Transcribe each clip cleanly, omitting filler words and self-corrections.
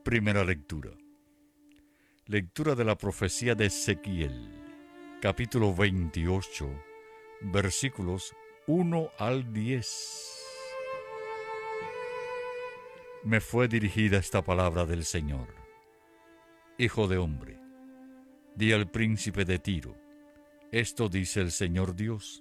Primera lectura. Lectura de la profecía de Ezequiel, capítulo 28, versículos 1 al 10. Me fue dirigida esta palabra del Señor. Hijo de hombre, di al príncipe de Tiro, esto dice el Señor Dios.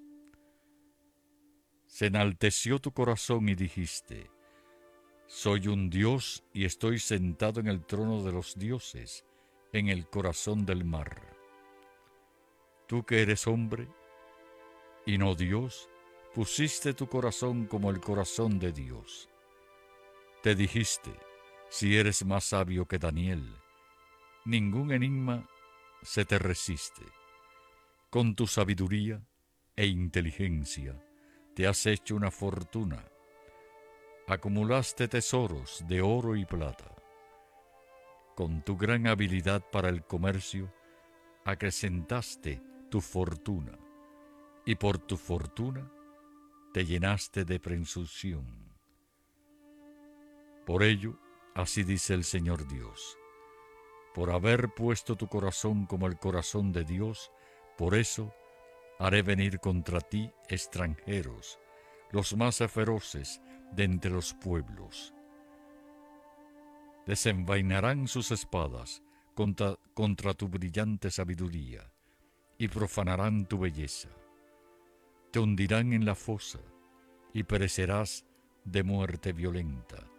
Se enalteció tu corazón y dijiste, soy un Dios y estoy sentado en el trono de los dioses, en el corazón del mar. Tú que eres hombre y no Dios, pusiste tu corazón como el corazón de Dios. Te dijiste, si eres más sabio que Daniel, ningún enigma se te resiste. Con tu sabiduría e inteligencia te has hecho una fortuna. Acumulaste tesoros de oro y plata. Con tu gran habilidad para el comercio, acrecentaste tu fortuna, y por tu fortuna te llenaste de presunción. Por ello, así dice el Señor Dios, por haber puesto tu corazón como el corazón de Dios, por eso haré venir contra ti extranjeros, los más feroces de entre los pueblos. Desenvainarán sus espadas contra tu brillante sabiduría y profanarán tu belleza. Te hundirán en la fosa y perecerás de muerte violenta,